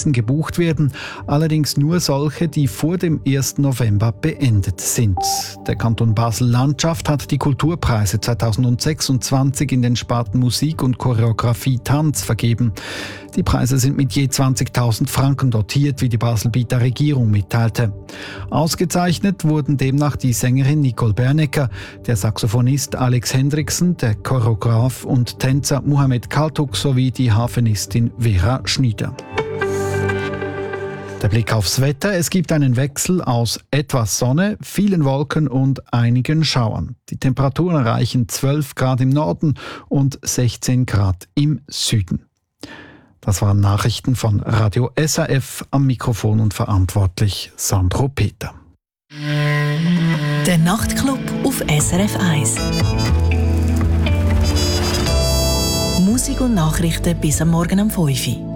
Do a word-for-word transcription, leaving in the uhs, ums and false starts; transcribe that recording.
Reisen gebucht werden, allerdings nur solche, die vor dem ersten November beendet sind. Der Kanton Basel-Landschaft hat die Kulturpreise zweitausendsechsundzwanzig in den Sparten Musik und Choreografie Tanz vergeben. Die Preise sind mit je zwanzigtausend Franken dotiert, wie die Baselbieter Regierung mitteilte. Ausgezeichnet wurden demnach die Sängerin Nicole Bernecker, der Saxophonist Alex Hendriksen, der Choreograf und Tänzer Mohamed Kaltuk sowie die Harfenistin Vera Schnieder. Der Blick aufs Wetter. Es gibt einen Wechsel aus etwas Sonne, vielen Wolken und einigen Schauern. Die Temperaturen erreichen zwölf Grad im Norden und sechzehn Grad im Süden. Das waren Nachrichten von Radio S R F, am Mikrofon und verantwortlich Sandro Peter. Der Nachtclub auf S R F eins. Musik und Nachrichten bis am Morgen um fünf Uhr.